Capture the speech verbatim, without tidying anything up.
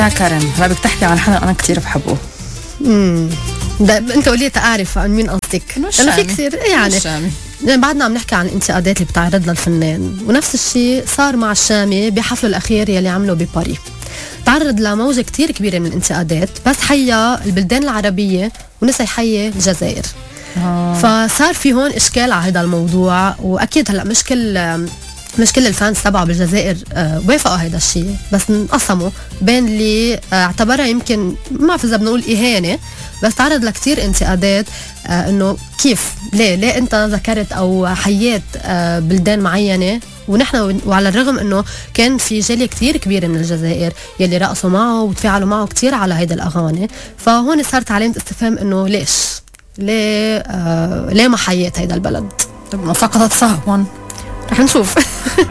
يا كرم هلا بدك تحكي عن حدا انا كتير بحبه. امم ده انت قولي اعرف عن مين قصدك. انا في كثير يعني بعدنا عم نحكي عن الانتقادات اللي بتعرض لها الفنان، ونفس الشيء صار مع الشامي بحفله الاخير يلي عمله بباريس. تعرض لموجه كتير كبيره من الانتقادات، بس حيا البلدان العربيه ونسي حيا الجزائر. آه. فصار في هون اشكال على هذا الموضوع، واكيد هلا مش كل مش كل الفانز تبعه بالجزائر آه وافقوا هذا الشيء، بس انقسموا بين اللي آه اعتبرها يمكن ما بعرف اذا بنقول اهانه، بس تعرض لكتير انتقادات آه انه كيف ليه ليه انت ذكرت او حيات آه بلدان معينه، ونحن وعلى الرغم انه كان في جاليه كتير كبيره من الجزائر يلي رقصوا معه وتفاعلوا معه كتير على هيدا الاغاني. فهون صارت علامه استفهام انه ليش ليه آه ليه ما حيات هيدا البلد. طب ما سقطت سهوا، رح نشوف.